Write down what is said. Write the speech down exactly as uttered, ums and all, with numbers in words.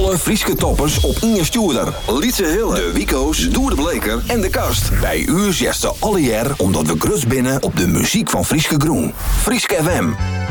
Alle Frieske toppers op Inge Stoerder. Lietse Hille, de Wico's, Doer de Bleker en de Kast. Bij u zegt ze alle jaar omdat we grutst binnen op de muziek van Frieske Groen. Frieske F M.